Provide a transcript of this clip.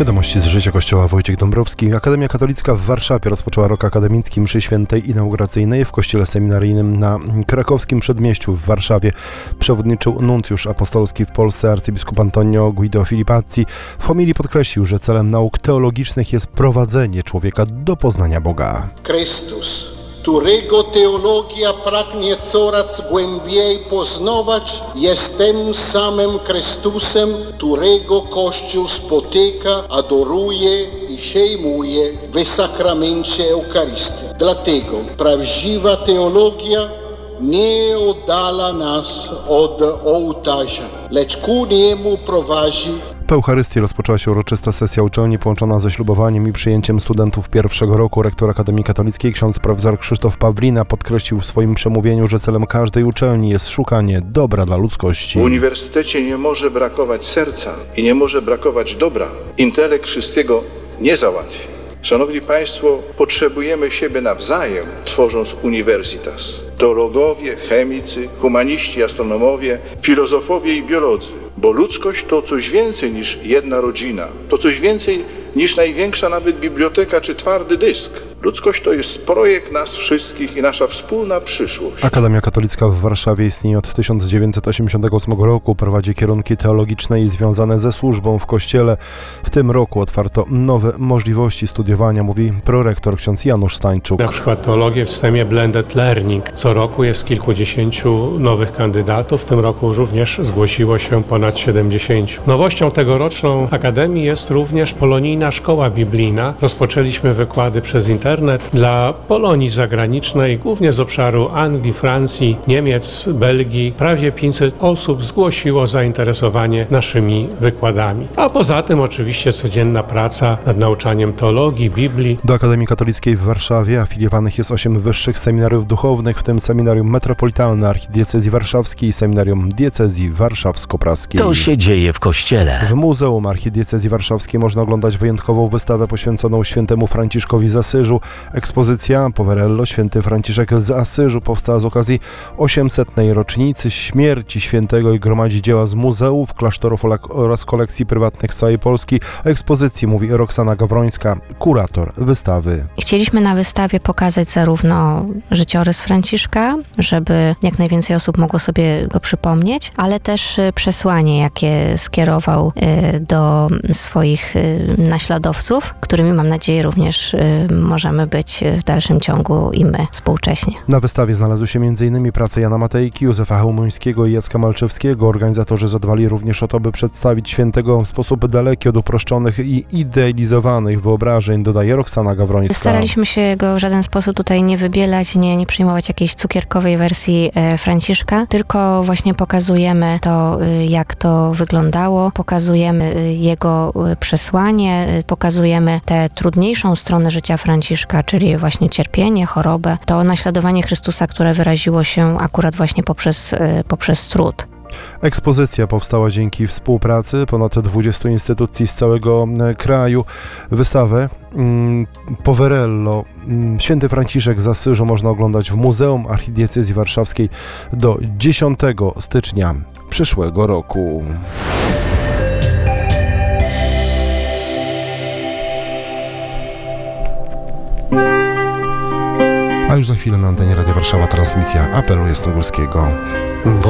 Wiadomości z życia Kościoła. Wojciech Dąbrowski. Akademia Katolicka w Warszawie rozpoczęła rok akademicki mszy świętej inauguracyjnej w kościele seminaryjnym na Krakowskim Przedmieściu w Warszawie. Przewodniczył nuncjusz apostolski w Polsce arcybiskup Antonio Guido Filipazzi. W homilii podkreślił, że celem nauk teologicznych jest prowadzenie człowieka do poznania Boga. Chrystus, którego teologia pragnie coraz głębiej poznawać, jest tym samym Chrystusem, którego Kościół spotyka, adoruje i przyjmuje w sakramencie Eucharystii. Dlatego prawdziwa teologia nie oddala nas od ołtarza, lecz ku niemu prowadzi. Po Eucharystii rozpoczęła się uroczysta sesja uczelni połączona ze ślubowaniem i przyjęciem studentów pierwszego roku. Rektor Akademii Katolickiej, ksiądz profesor Krzysztof Pawlina, podkreślił w swoim przemówieniu, że celem każdej uczelni jest szukanie dobra dla ludzkości. W uniwersytecie nie może brakować serca i nie może brakować dobra. Intelekt wszystkiego nie załatwi. Szanowni Państwo, potrzebujemy siebie nawzajem, tworząc uniwersytas. Teologowie, chemicy, humaniści, astronomowie, filozofowie i biolodzy. Bo ludzkość to coś więcej niż jedna rodzina. To coś więcej niż największa nawet biblioteka czy twardy dysk. Ludzkość to jest projekt nas wszystkich i nasza wspólna przyszłość. Akademia Katolicka w Warszawie istnieje od 1988 roku. Prowadzi kierunki teologiczne i związane ze służbą w Kościele. W tym roku otwarto nowe możliwości studiowania, mówi prorektor ksiądz Janusz Stańczuk. Na przykład teologię w systemie blended learning. Co roku jest kilkudziesięciu nowych kandydatów. W tym roku również zgłosiło się ponad 70. Nowością tegoroczną Akademii jest również polonijna szkoła biblijna. Rozpoczęliśmy wykłady przez internet dla Polonii zagranicznej, głównie z obszaru Anglii, Francji, Niemiec, Belgii. Prawie 500 osób zgłosiło zainteresowanie naszymi wykładami. A poza tym oczywiście codzienna praca nad nauczaniem teologii, Biblii. Do Akademii Katolickiej w Warszawie afiliowanych jest 8 wyższych seminariów duchownych, w tym Seminarium Metropolitalne Archidiecezji Warszawskiej i Seminarium Diecezji Warszawsko-Praskiej. To się dzieje w Kościele. W Muzeum Archidiecezji Warszawskiej można oglądać wyjątkową wystawę poświęconą świętemu Franciszkowi z Asyżu. Ekspozycja Poverello Święty Franciszek z Asyżu powstała z okazji 800. rocznicy śmierci świętego i gromadzi dzieła z muzeów, klasztorów oraz kolekcji prywatnych z całej Polski. O ekspozycji mówi Roxana Gawrońska, kurator wystawy. Chcieliśmy na wystawie pokazać zarówno życiorys Franciszka, żeby jak najwięcej osób mogło sobie go przypomnieć, ale też przesłanie, jakie skierował do swoich naśladowców, którymi mam nadzieję również możemy być w dalszym ciągu i my współcześnie. Na wystawie znalazły się m.in. prace Jana Matejki, Józefa Chełmońskiego i Jacka Malczewskiego. Organizatorzy zadbali również o to, by przedstawić świętego w sposób daleki od uproszczonych i idealizowanych wyobrażeń, dodaje Roxana Gawrońska. Staraliśmy się go w żaden sposób tutaj nie wybielać, nie przyjmować jakiejś cukierkowej wersji Franciszka, tylko właśnie pokazujemy to, jak to wyglądało, pokazujemy jego przesłanie, pokazujemy tę trudniejszą stronę życia Franciszka, czyli właśnie cierpienie, chorobę, to naśladowanie Chrystusa, które wyraziło się akurat właśnie poprzez trud. Ekspozycja powstała dzięki współpracy ponad 20 instytucji z całego kraju. Wystawę Poverello Święty Franciszek z Asyżu można oglądać w Muzeum Archidiecezji Warszawskiej do 10 stycznia przyszłego roku. A już za chwilę na antenie Radia Warszawa transmisja apelu jasnogórskiego.